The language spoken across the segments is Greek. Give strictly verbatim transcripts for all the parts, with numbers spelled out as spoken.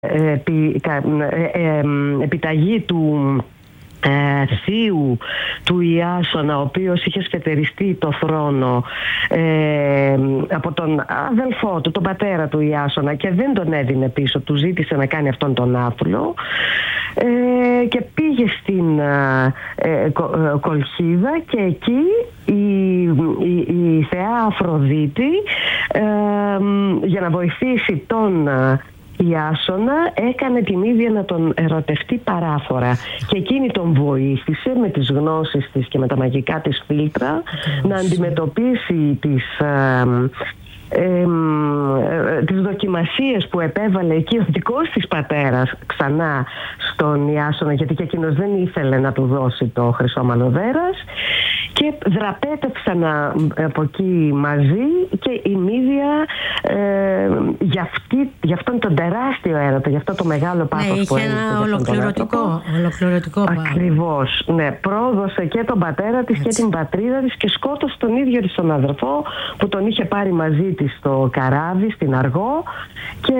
επί, ε, ε, επιταγή του Ε, θείου του Ιάσονα, ο οποίος είχε σφετεριστεί το θρόνο ε, από τον αδελφό του, τον πατέρα του Ιάσονα, και δεν τον έδινε πίσω, του ζήτησε να κάνει αυτόν τον άθλο ε, και πήγε στην ε, κο, ε, Κολχίδα, και εκεί η, η, η θεά Αφροδίτη ε, για να βοηθήσει τον Ιάσονα έκανε την ίδια να τον ερωτευτεί παράφορα, και εκείνη τον βοήθησε με τις γνώσεις της και με τα μαγικά της φίλτρα να αντιμετωπίσει τις, ε, ε, ε, τις δοκιμασίες που επέβαλε εκεί ο δικός της πατέρας ξανά στον Ιάσονα, γιατί και εκείνος δεν ήθελε να του δώσει το χρυσό μαλλοδέρας, και δραπέτευσαν από εκεί μαζί, και η Μύδια ε, για, αυτή, για αυτόν τον τεράστιο έρωτα, για αυτό το μεγάλο πάθος, ναι, που είχε ένα ολοκληρωτικό, ολοκληρωτικό ακριβώς, ναι, πρόδωσε και τον πατέρα της, έτσι, και την πατρίδα της, και σκότωσε τον ίδιο της τον αδερφό που τον είχε πάρει μαζί της στο καράβι, στην Αργό, και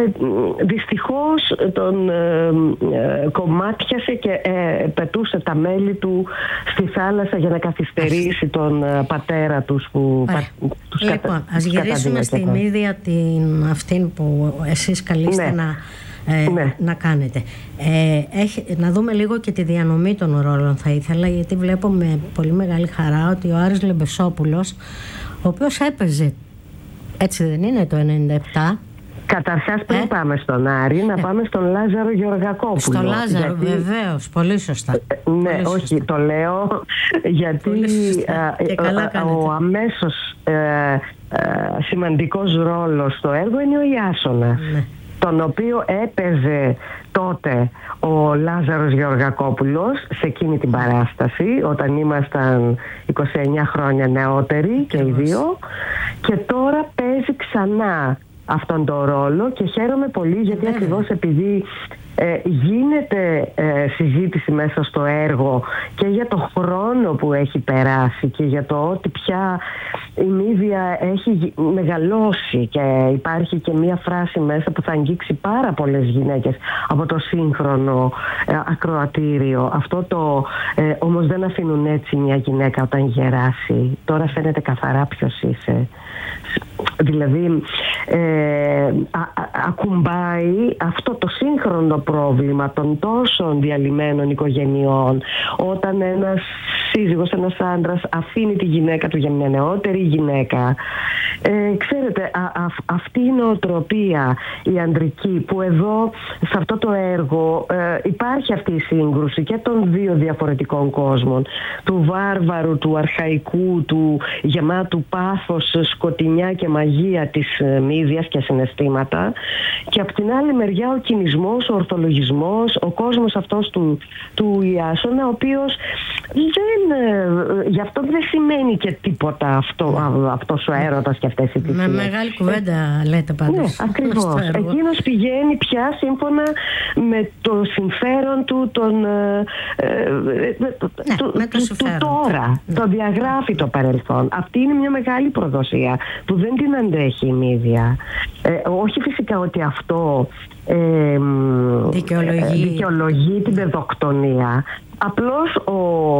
δυστυχώς τον ε, ε, κομμάτιασε και ε, πετούσε τα μέλη του στη θάλασσα για να καθυστερήσει τον ε, πατέρα τους που πα, τους λοιπόν, κατα... ας γυρίσουμε στη Μύδια, την αυτήν που εσείς καλείστε, ναι, να, ε, ναι. να κάνετε. Ε, έχει, να δούμε λίγο και τη διανομή των ρόλων, θα ήθελα, γιατί βλέπω με πολύ μεγάλη χαρά ότι ο Άρης Λεμπεσόπουλος, ο οποίος έπαιζε, έτσι δεν είναι, το ενενήντα επτά. Καταρχάς, πριν ε? πάμε στον Άρη, να ε? πάμε στον Λάζαρο Γεωργακόπουλο. Στο Λάζαρο, γιατί... βεβαίως, πολύ σωστά. Ε, ναι, πολύ όχι, σωστά. Το λέω γιατί α, ο, ο αμέσως ε, ε, σημαντικός ρόλος στο έργο είναι ο Ιάσονας, ναι, τον οποίο έπαιζε τότε ο Λάζαρος Γεωργακόπουλος σε εκείνη την παράσταση, όταν ήμασταν είκοσι εννιά χρόνια νεότεροι και οι δύο, και τώρα παίζει ξανά αυτόν τον ρόλο, και χαίρομαι πολύ, γιατί ακριβώς επειδή ε, γίνεται ε, συζήτηση μέσα στο έργο και για το χρόνο που έχει περάσει και για το ότι πια η Μύδια έχει μεγαλώσει, και υπάρχει και μία φράση μέσα που θα αγγίξει πάρα πολλές γυναίκες από το σύγχρονο ε, ακροατήριο. Αυτό το ε, όμως δεν αφήνουν έτσι μια γυναίκα όταν γεράσει. Τώρα φαίνεται καθαρά ποιος είσαι. Δηλαδή ε, α, α, ακουμπάει αυτό το σύγχρονο πρόβλημα των τόσων διαλυμένων οικογενειών, όταν ένας σύζυγος, ένας άντρας αφήνει τη γυναίκα του για μια νεότερη γυναίκα. Ε, ξέρετε, α, α, αυτή η νοοτροπία η ανδρική, που εδώ σε αυτό το έργο ε, υπάρχει αυτή η σύγκρουση και των δύο διαφορετικών κόσμων, του βάρβαρου, του αρχαϊκού, του γεμάτου πάθος, σκοτεινιά και μαγεία της ε, Μύδιας και συναισθήματα, και από την άλλη μεριά ο κινησμός, ο ορθολογισμός, ο κόσμος αυτός του, του Ιάσονα, ο οποίος δεν, ε, γι' αυτό δεν σημαίνει και τίποτα αυτό, α, αυτός ο έρωτας και αυτές οι τυχίες. Με μεγάλη κουβέντα λέτε πάντως. Ναι, ακριβώς. Εκείνος πηγαίνει πια σύμφωνα με το συμφέρον του, τον, ε, ε, ναι, του, με το του, του τώρα. Ναι. Το διαγράφει το παρελθόν. Αυτή είναι μια μεγάλη προδοσία που δεν την αντέχει η Μύδια. Ε, όχι φυσικά ότι αυτό ε, δικαιολογεί. δικαιολογεί την παιδοκτονία. Απλώς ο,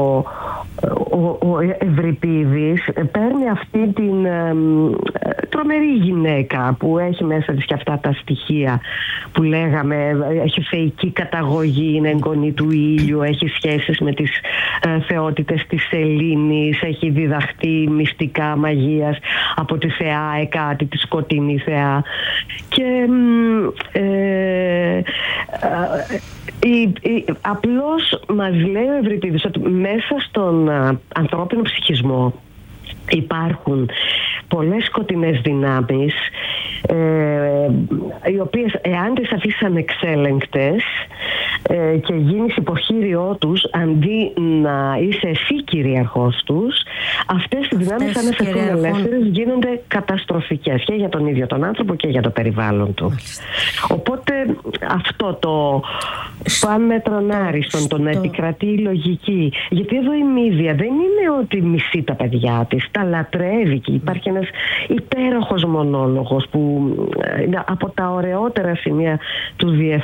ο, ο Ευρυπίδης παίρνει αυτή την ε, τρομερή γυναίκα που έχει μέσα της και αυτά τα στοιχεία που λέγαμε, έχει θεϊκή καταγωγή, είναι εγγονή του ήλιου, έχει σχέσεις με τις ε, θεότητες της Σελήνης, έχει διδαχτεί μυστικά μαγείας από τη θεά Εκάτη, τη σκοτεινή θεά, και ε, ε, ε, η, η, απλώς μας λέει ο Ευρυπίδης ότι μέσα στον α, ανθρώπινο ψυχισμό υπάρχουν πολλές σκοτεινές δυνάμεις, ε, οι οποίες, εάν τις αφήσεις ανεξέλεγκτες, ε, και γίνεις υποχείριό τους, αντί να είσαι εσύ κυριαρχός τους, αυτές οι δυνάμεις αν αφαιθούν ελεύθερες γίνονται καταστροφικές και για τον ίδιο τον άνθρωπο και για το περιβάλλον του. Μάλιστα. Οπότε αυτό το πανμέτρον άριστον, το να επικρατεί η λογική, γιατί εδώ η μύδια δεν είναι ότι μισεί τα παιδιά της, τα λατρεύει και υπάρχει ένας υπέροχος μονόλογος που είναι από τα ωραιότερα σημεία του διεθνούς